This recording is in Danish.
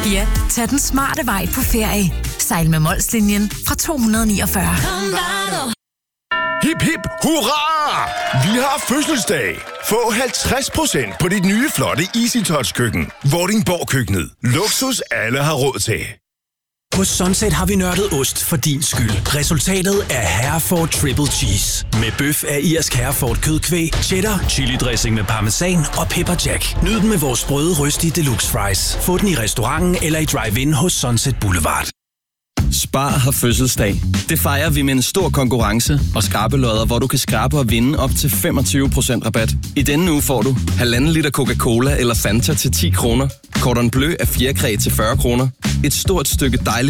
Ja, tag den smarte vej på ferie. Sejl med Molslinjen fra 249. Hip hip hurra! Vi har fødselsdag! Få 50% på dit nye flotte EasyTouch køkken. Vordingborg køkkenet. Luksus alle har råd til. På Sunset har vi nørdet ost for din skyld. Resultatet er Hereford Triple Cheese. Med bøf af irsk Hereford kødkvæg, cheddar, chili dressing med parmesan og pepper jack. Nyd den med vores sprøde røstige deluxe fries. Få den i restauranten eller i drive-in hos Sunset Boulevard. Spar har fødselsdag. Det fejrer vi med en stor konkurrence og skrabelodder, hvor du kan skrabe og vinde op til 25% rabat. I denne uge får du 1,5 liter Coca-Cola eller Fanta til 10 kroner. Cordon Bleu af fjerkræ til 40 kroner. Et stort stykke dejligt